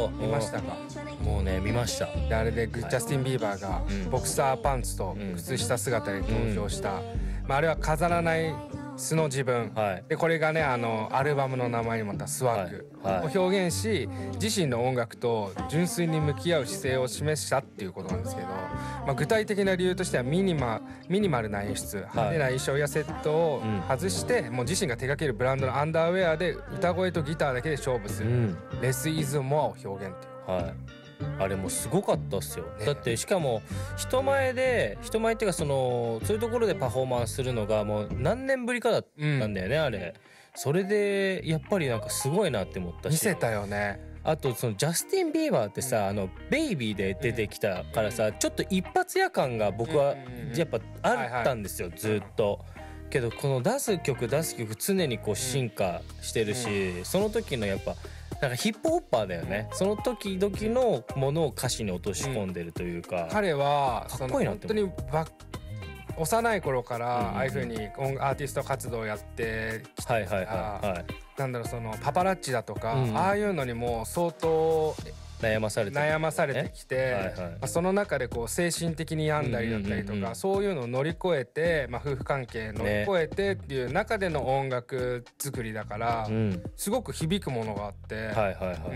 見ましたか？ もうね見ました。 であれでジャスティン・ビーバーがボクサーパンツと靴下姿で登場した、あれは飾らない素の自分、でこれがねアルバムの名前にもあったスワッグを表現し、自身の音楽と純粋に向き合う姿勢を示したっていうことなんですけど、具体的な理由としてはミニマルな演出、派手な衣装やセットを外して、もう自身が手掛けるブランドのアンダーウェアで歌声とギターだけで勝負する、レス・イズ・モアを表現っていう、 あれもすごかったっすよ、だってしかも人前っていうかそういうところでパフォーマンスするのがもう何年ぶりかだったんだよね、あれ。それでやっぱりなんかすごいなって思ったし、 見せたよね。 あとジャスティン・ビーバーってさ、ベイビーで出てきたからさ、ちょっと一発屋感が僕はやっぱあったんですよ、ずっと。けどこの出す曲常にこう進化してるし、その時のやっぱなんかヒップホッパーだよね。その時々のものを歌詞に落とし込んでるというか、 彼はかっこいいなって思う。 本当に幼い頃からああいう風にアーティスト活動をやってきてた、なんだろう、そのパパラッチだとか、ああいうのにも相当悩まされてきて、その中でこう精神的に病んだりだったりとか、そういうのを乗り越えて、夫婦関係乗り越えてっていう中での音楽作りだから、すごく響くものがあって、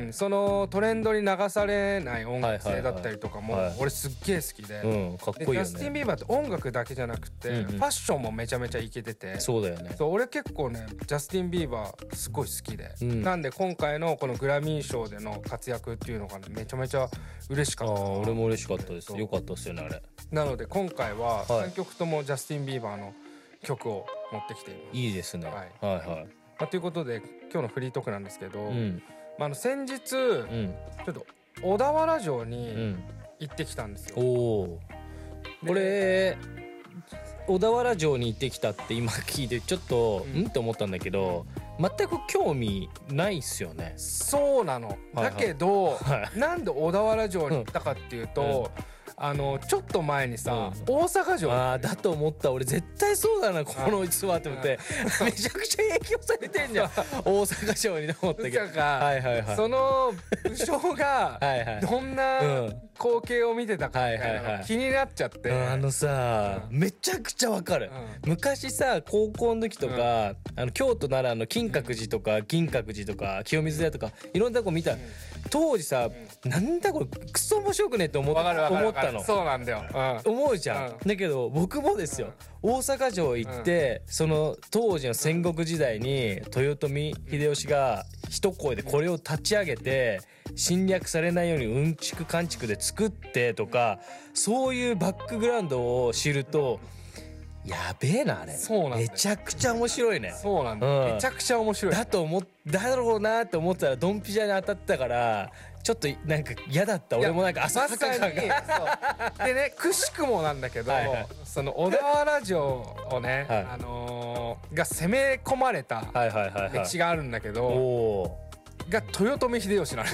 そのトレンドに流されない音楽性だったりとかも俺すっげえ好きで、 かっこいいよね。 ジャスティン・ビーバーって音楽だけじゃなくて、ファッションもめちゃめちゃイケてて、 そうだよね。 俺結構ねジャスティン・ビーバーすごい好きで、なんで今回のこのグラミー賞での活躍っていうのがねめちゃめちゃ嬉しかった。 俺も嬉しかったです。よかったですよねあれ。 なので今回は3曲ともジャスティン・ビーバーの曲を持ってきています。 いいですね。 ということで今日のフリートークなんですけど、先日、ちょっと小田原城に行ってきたんですよ。 これ小田原城に行ってきたって今聞いてちょっとって思ったんだけど、全く興味ないっすよね。 そうなの、だけど、なんで小田原城に行ったかっていうと、ちょっと前にさ、大阪城だと思った。俺絶対そうだなこの逸話って思ってめちゃくちゃ影響されてんじゃん大阪城にと思ったけど、 その武将がどんな光景を見てたかみたいなの気になっちゃって、 めちゃくちゃわかる。昔さ高校の時とか京都奈良の金閣寺とか銀閣寺とか清水寺とかいろんなとこ見た当時さ、なんだこれクソ面白くねって思ったの。 そうなんだよ、 思うじゃん、だけど僕もですよ、大阪城行って、その当時の戦国時代に豊臣秀吉が一声でこれを立ち上げて侵略されないようにうんちくかんちくで作ってとか、そういうバックグラウンドを知るとやべえなあれ。めちゃくちゃ面白いね。 そうなんだ、めちゃくちゃ面白い。 だろうなって思ったらドンピシャに当たったからちょっとなんか嫌だった。俺もなんか浅はか感がでね、くしくもなんだけど、その小田原城をね、が攻め込まれた歴史があるんだけど、が豊臣秀吉なんです。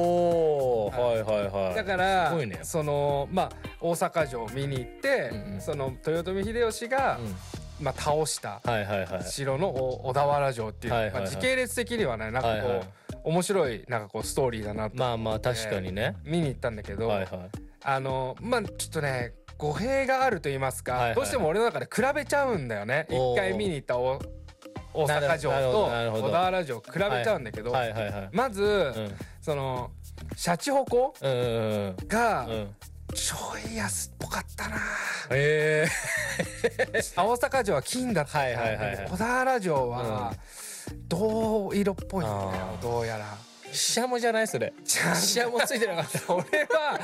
だからその大阪城を見に行って、その豊臣秀吉が倒した城の小田原城っていう、時系列的にはねなんかこう面白いなんかこうストーリーだなと思って確かにね見に行ったんだけど、ちょっとね語弊があると言いますか、どうしても俺の中で比べちゃうんだよね。一回見に行った大阪城と小田原城比べちゃうんだけど、まずそのシャチホコがちょい安っぽかったな。大阪城は金だった。小田原城は銅色っぽいんだよ、どうやら。 シャモじゃないそれ。シャモついてなかった。 俺は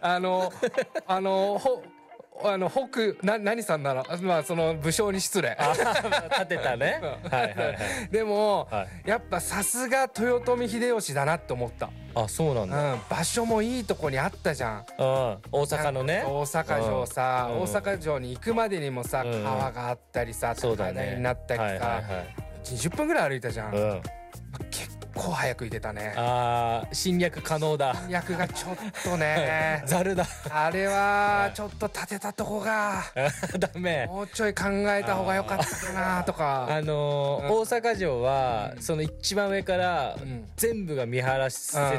何さんならその武将に失礼立てたねでも、やっぱさすが豊臣秀吉だなって思った。 そうなんだ、 場所もいいとこにあったじゃん、 大阪のね。 大阪城さ、大阪城に行くまでにもさ、川があったりさ、高台になったりさ、20分ぐらい歩いたじゃん、結構早く行けたね。 侵略可能だ。 侵略がちょっとねざるだ。 あれはちょっと建てたとこがダメ。 もうちょい考えた方が良かったかなとか。 大阪城はその一番上から全部が見晴らせ